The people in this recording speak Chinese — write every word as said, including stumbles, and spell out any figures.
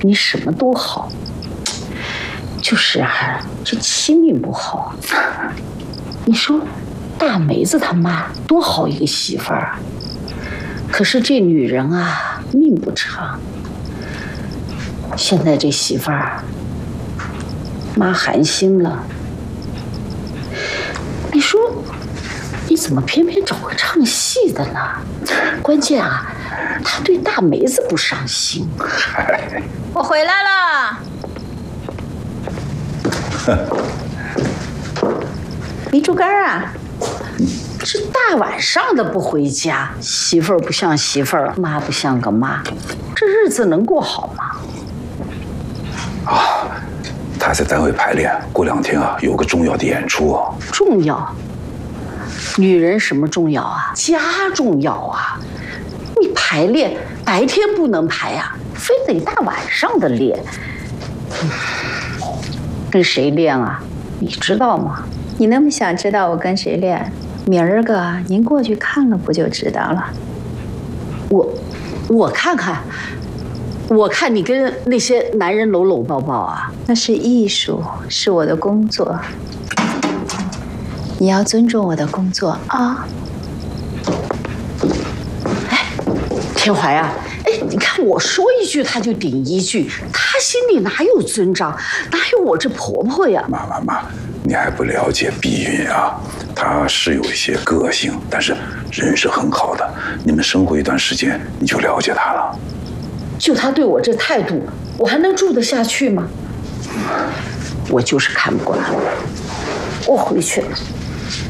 你什么都好，就是啊，这妻命不好。你说，大梅子他妈多好一个媳妇儿啊，可是这女人啊，命不长。现在这媳妇儿，妈寒心了。你说，你怎么偏偏找个唱戏的呢？关键啊，他对大梅子不上心。 我回来了。没猪肝啊？ 这大晚上的不回家，媳妇儿不像媳妇儿，妈不像个妈，这日子能过好吗？ 啊，他在单位排练，过两天啊有个重要的演出。 重要？女人什么重要啊？家重要啊！你排练白天不能排呀、啊，非得大晚上的练。跟谁练啊？你知道吗？ 你那么想知道我跟谁练？明儿个您过去看了不就知道了？ 我，我看看，我看你跟那些男人搂搂抱抱啊， 那是艺术，是我的工作。你要尊重我的工作啊！ 哎，天怀啊，哎，你看我说一句他就顶一句，他心里哪有尊长，哪有我这婆婆呀？ 妈妈妈，你还不了解碧云啊？她是有一些个性，但是人是很好的。你们生活一段时间，你就了解她了。 就她对我这态度，我还能住得下去吗？我就是看不惯，我回去了。